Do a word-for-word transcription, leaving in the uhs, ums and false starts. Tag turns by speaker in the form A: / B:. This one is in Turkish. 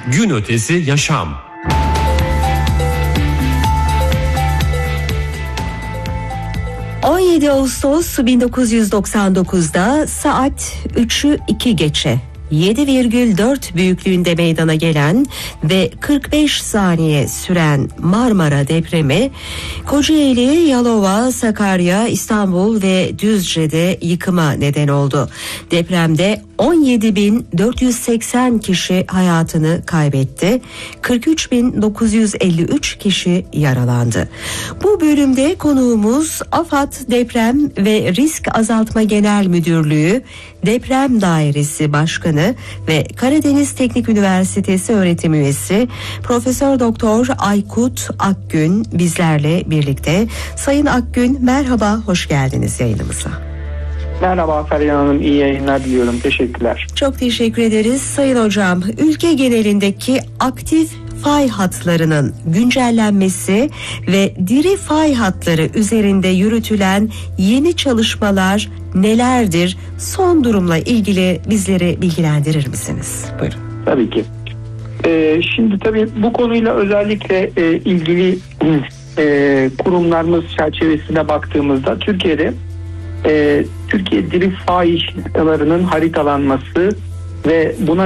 A: Gün ötesi yaşam.
B: on yedi Ağustos bin dokuz yüz doksan dokuzda saat üçü iki geçe yedi virgül dört büyüklüğünde meydana gelen ve kırk beş saniye süren Marmara depremi Kocaeli, Yalova, Sakarya, İstanbul ve Düzce'de yıkıma neden oldu. Depremde on yedi bin dört yüz seksen kişi hayatını kaybetti. kırk üç bin dokuz yüz elli üç kişi yaralandı. Bu bölümde konuğumuz AFAD Deprem ve Risk Azaltma Genel Müdürlüğü Deprem Dairesi Başkanı ve Karadeniz Teknik Üniversitesi öğretim üyesi Profesör Doktor Aykut Akgün bizlerle birlikte. Sayın Akgün, merhaba, hoş geldiniz yayınımıza.
C: Merhaba Feryan Hanım, iyi yayınlar diliyorum. Teşekkürler.
B: Çok teşekkür ederiz. Sayın hocam, ülke genelindeki aktif fay hatlarının güncellenmesi ve diri fay hatları üzerinde yürütülen yeni çalışmalar nelerdir? Son durumla ilgili bizleri bilgilendirir misiniz? Buyurun.
C: Tabii ki. Ee, şimdi tabii bu konuyla özellikle e, ilgili e, kurumlarımız çerçevesine baktığımızda Türkiye'de e, Türkiye diri fay hatlarının haritalanması ve buna